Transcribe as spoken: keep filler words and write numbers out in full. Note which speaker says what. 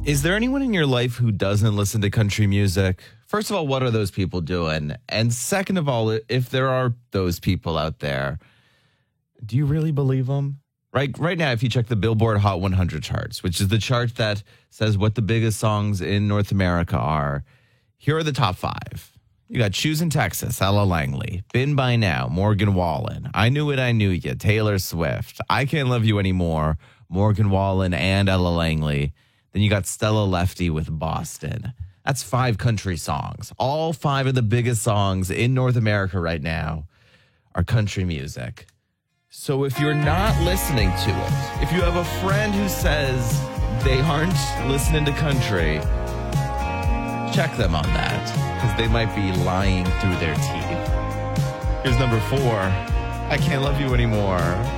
Speaker 1: Is there anyone in your life who doesn't listen to country music? First of all, what are those people doing? And second of all, if there are those people out there, do you really believe them? Right, right now, if you check the Billboard Hot one hundred charts, which is the chart that says what the biggest songs in North America are, here are the top five. You got Shoes in Texas, Ella Langley. Been By Now, Morgan Wallen. I Knew It, I Knew You, Taylor Swift. I Can't Love You Anymore, Morgan Wallen and Ella Langley. Then you got Stella Lefty with Boston. That's five country songs. All five of the biggest songs in North America right now are country music. So if you're not listening to it, if you have a friend who says they aren't listening to country, check them on that, because they might be lying through their teeth. Here's number four. I Can't Love You Anymore.